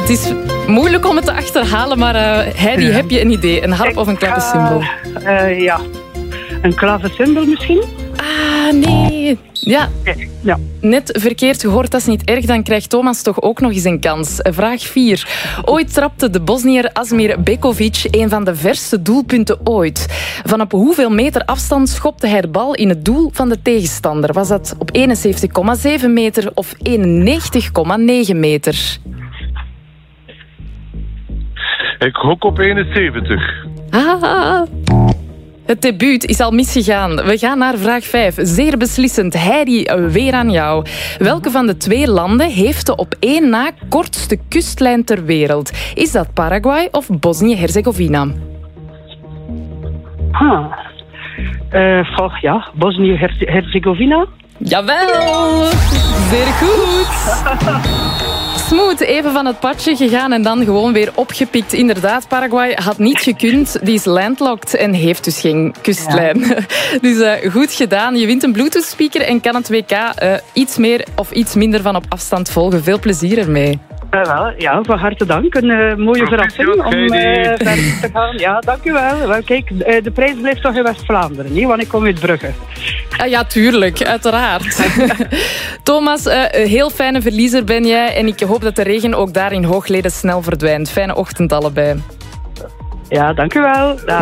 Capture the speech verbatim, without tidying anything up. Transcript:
Het is moeilijk om het te achterhalen, maar uh, Heidi, heb je een idee? Een harp of een klavecimbal? Uh, uh, ja, een klavecimbal misschien? Ah, nee. Ja. ja, net verkeerd gehoord, dat is niet erg. Dan krijgt Thomas toch ook nog eens een kans. Vraag vier. Ooit trapte de Bosniër Asmir Bekovic een van de verste doelpunten ooit. Van op hoeveel meter afstand schopte hij de bal in het doel van de tegenstander? Was dat op eenenzeventig komma zeven meter of eenennegentig komma negen meter? Ik gok op eenenzeventig. Ah, het debuut is al misgegaan. We gaan naar vraag vijf. Zeer beslissend. Heidi, weer aan jou. Welke van de twee landen heeft de op één na kortste kustlijn ter wereld? Is dat Paraguay of Bosnië-Herzegovina? Ah. Uh, oh, ja, Bosnië-Herzegovina. Jawel! Zeer goed! Smooth, even van het padje gegaan en dan gewoon weer opgepikt. Inderdaad, Paraguay had niet gekund. Die is landlocked en heeft dus geen kustlijn. Ja. Dus uh, goed gedaan. Je wint een Bluetooth-speaker en kan het W K uh, iets meer of iets minder van op afstand volgen. Veel plezier ermee. Uh, wel, ja, van harte dank. Een uh, mooie verrassing om uh, verder te gaan. Ja, dank u wel. wel kijk, uh, de prijs blijft toch in West-Vlaanderen, niet? Want ik kom uit Brugge. Uh, ja, tuurlijk. Uiteraard. Thomas, uh, een heel fijne verliezer ben jij. En ik hoop dat de regen ook daar in Hoogleden snel verdwijnt. Fijne ochtend allebei. Ja, dank u wel. Dag.